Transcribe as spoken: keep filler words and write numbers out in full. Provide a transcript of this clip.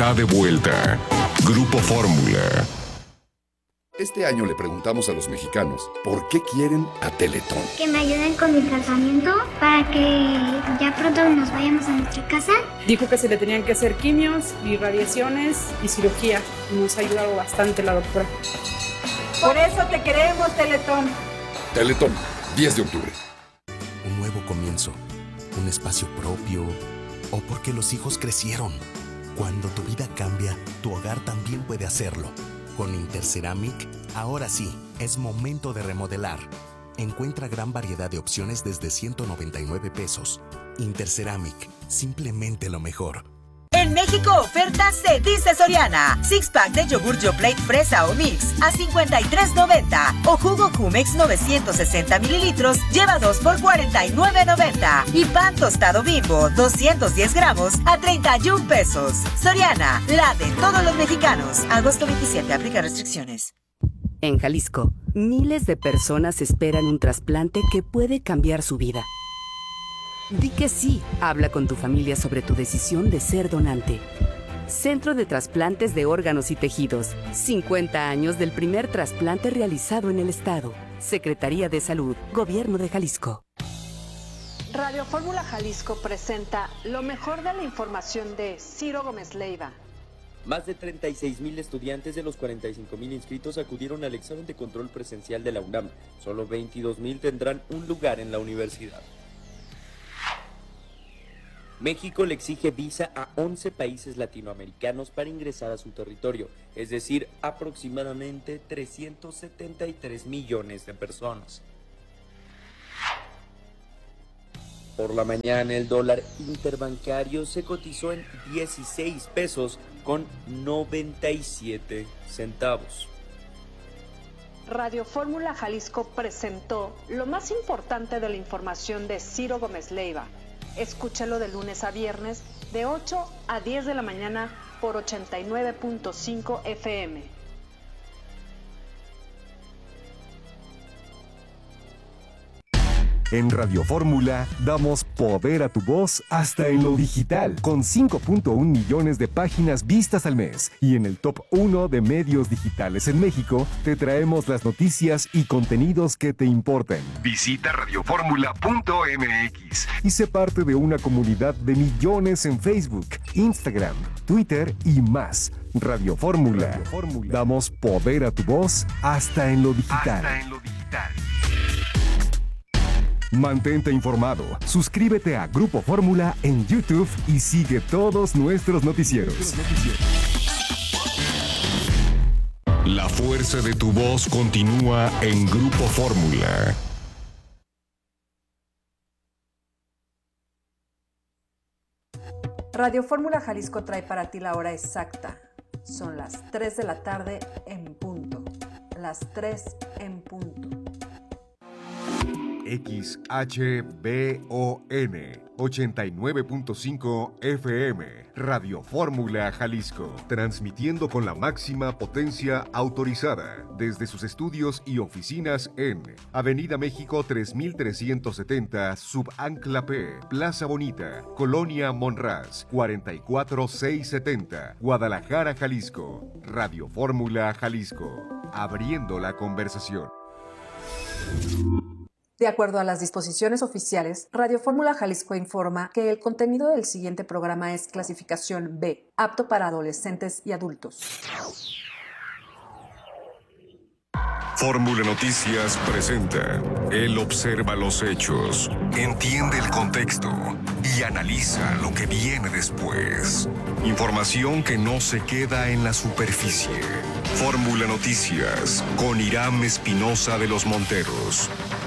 está de vuelta. Grupo Fórmula. Este año le preguntamos a los mexicanos por qué quieren a Teletón. Que me ayuden con mi tratamiento para que ya pronto nos vayamos a nuestra casa. Dijo que se le tenían que hacer quimios y radiaciones y cirugía. Nos ha ayudado bastante la doctora. Por eso te queremos, Teletón. Teletón, diez de octubre. Un nuevo comienzo, un espacio propio, o porque los hijos crecieron. Cuando tu vida cambia, tu hogar también puede hacerlo. Con Interceramic, ahora sí, es momento de remodelar. Encuentra gran variedad de opciones desde ciento noventa y nueve pesos. Interceramic, simplemente lo mejor. En México, ofertas se dice Soriana. Six pack de yogur Yoplait fresa o mix a cincuenta y tres noventa. O jugo Jumex novecientos sesenta mililitros lleva dos por cuarenta y nueve noventa. Y pan tostado Bimbo doscientos diez gramos a treinta y un pesos. Soriana, la de todos los mexicanos. Agosto veintisiete, aplica restricciones. En Jalisco, miles de personas esperan un trasplante que puede cambiar su vida. Di que sí. Habla con tu familia sobre tu decisión de ser donante. Centro de Trasplantes de Órganos y Tejidos. cincuenta años del primer trasplante realizado en el estado. Secretaría de Salud, Gobierno de Jalisco. Radio Fórmula Jalisco presenta lo mejor de la información de Ciro Gómez Leiva. Más de treinta y seis mil estudiantes de los cuarenta y cinco mil inscritos acudieron al examen de control presencial de la UNAM. Solo veintidós mil tendrán un lugar en la universidad. México le exige visa a once países latinoamericanos para ingresar a su territorio, es decir, aproximadamente trescientos setenta y tres millones de personas. Por la mañana el dólar interbancario se cotizó en dieciséis pesos con noventa y siete centavos. Radio Fórmula Jalisco presentó lo más importante de la información de Ciro Gómez Leiva. Escúchalo de lunes a viernes de ocho a diez de la mañana por ochenta y nueve punto cinco F M. En Radio Fórmula damos poder a tu voz hasta en lo digital, con cinco punto uno millones de páginas vistas al mes. Y en el top uno de medios digitales en México, te traemos las noticias y contenidos que te importan. Visita radioformula punto m x y sé parte de una comunidad de millones en Facebook, Instagram, Twitter y más. Radio Fórmula. Radio Fórmula. Damos poder a tu voz hasta en lo digital. Hasta en lo digital. Mantente informado, suscríbete a Grupo Fórmula en YouTube y sigue todos nuestros noticieros. La fuerza de tu voz continúa en Grupo Fórmula. Radio Fórmula Jalisco trae para ti la hora exacta. Son las tres de la tarde en punto. Las tres en punto. X H B O N ochenta y nueve punto cinco F M, Radio Fórmula Jalisco, transmitiendo con la máxima potencia autorizada desde sus estudios y oficinas en Avenida México tres mil trescientos setenta, Subancla P, Plaza Bonita, Colonia Monraz, cuarenta y cuatro mil seiscientos setenta, Guadalajara, Jalisco. Radio Fórmula Jalisco, abriendo la conversación. De acuerdo a las disposiciones oficiales, Radio Fórmula Jalisco informa que el contenido del siguiente programa es clasificación B, apto para adolescentes y adultos. Fórmula Noticias presenta. Él observa los hechos, entiende el contexto y analiza lo que viene después. Información que no se queda en la superficie. Fórmula Noticias con Irán Espinosa de los Monteros.